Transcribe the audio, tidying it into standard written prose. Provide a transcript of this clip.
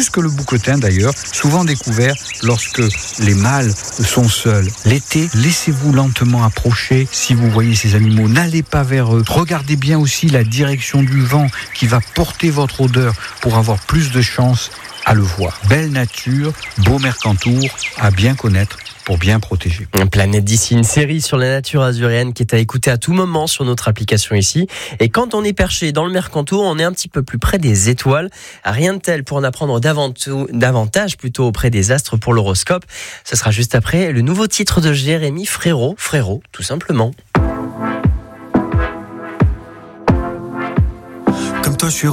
plus que le bouquetin d'ailleurs, souvent découvert lorsque les mâles sont seuls. L'été, laissez-vous lentement approcher. Si vous voyez ces animaux, n'allez pas vers eux. Regardez bien aussi la direction du vent qui va porter votre odeur pour avoir plus de chance à le voir. Belle nature, beau Mercantour, à bien connaître pour bien protéger. Planète d'ici, une série sur la nature azuréenne qui est à écouter à tout moment sur notre application ici. Et quand on est perché dans le Mercantour, on est un petit peu plus près des étoiles. Rien de tel pour en apprendre davantage plutôt auprès des astres pour l'horoscope. Ce sera juste après le nouveau titre de Jérémy Frérot, tout simplement. Comme toi, je suis